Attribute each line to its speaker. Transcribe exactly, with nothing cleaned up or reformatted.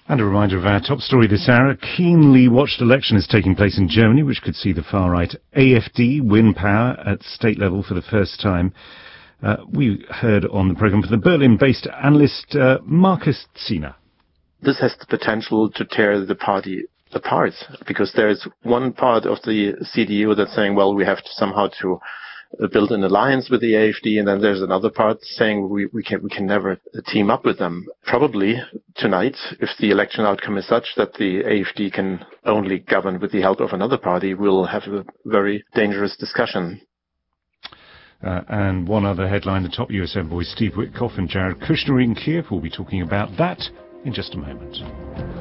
Speaker 1: And a reminder of our top story this hour. A keenly watched election is taking place in Germany, which could see the far-right A F D win power at state level for the first time. Uh, we heard on the programme from the Berlin-based analyst uh, Markus Ziener.
Speaker 2: This has the potential to tear the party apart, because there is one part of the C D U that's saying, well, we have to somehow to build an alliance with the A F D, and then there's another part saying we, we can we can never team up with them. Probably tonight, if the election outcome is such that the A F D can only govern with the help of another party, we'll have a very dangerous discussion.
Speaker 1: Uh, and one other headline, the top U S envoys Steve Witkoff and Jared Kushner in Kiev will be talking about that in just a moment.